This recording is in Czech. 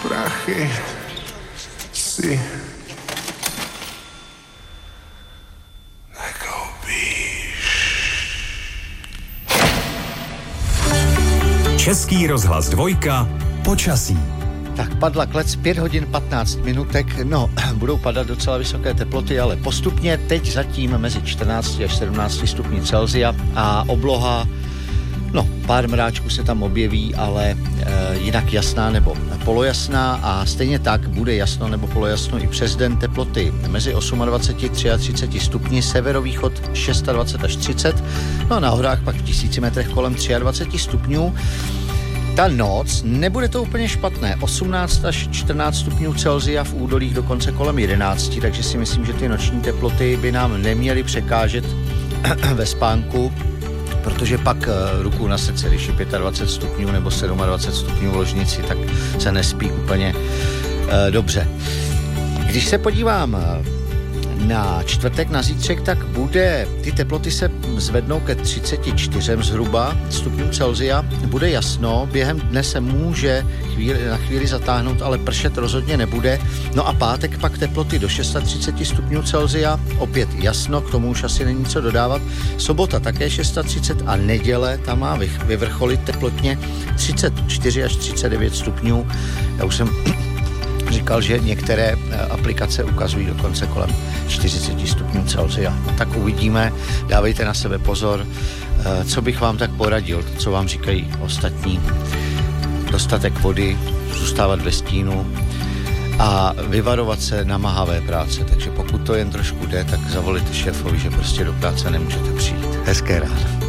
prachy si nekoupíš. Český rozhlas 2, počasí. Tak padla klec 5 hodin 15 minutek, no budou padat docela vysoké teploty, ale postupně teď zatím mezi 14 až 17 stupni Celsia a obloha, no pár mráčků se tam objeví, ale jinak jasná nebo polojasná a stejně tak bude jasno nebo polojasno i přes den, teploty mezi 28 a 33 stupni, severovýchod 26 až 30, no na horách pak v 1000 metrech kolem 23 stupňů. Ta noc, nebude to úplně špatné, 18 až 14 stupňů Celsia, v údolích dokonce kolem 11, takže si myslím, že ty noční teploty by nám neměly překážet ve spánku, protože pak ruku na srdce, když je 25 stupňů nebo 27 stupňů v ložnici, tak se nespí úplně dobře. Když se podívám na čtvrtek, na zítřek, tak ty teploty se zvednou ke 34 zhruba stupňů Celsia, bude jasno, během dne se může na chvíli zatáhnout, ale pršet rozhodně nebude. No a pátek pak teploty do 36 stupňů Celsia, opět jasno, k tomu už asi není co dodávat. Sobota také 630 a neděle, tam má vyvrcholit teplotně 34 až 39 stupňů. Já už jsem říkal, že některé aplikace ukazují dokonce kolem 40 stupňů Celsia. Tak uvidíme, dávejte na sebe pozor. Co bych vám tak poradil, co vám říkají ostatní. Dostatek vody, zůstávat ve stínu a vyvarovat se namáhavé práce. Takže pokud to jen trošku jde, tak zavolejte šéfovi, že prostě do práce nemůžete přijít. Hezké ráno.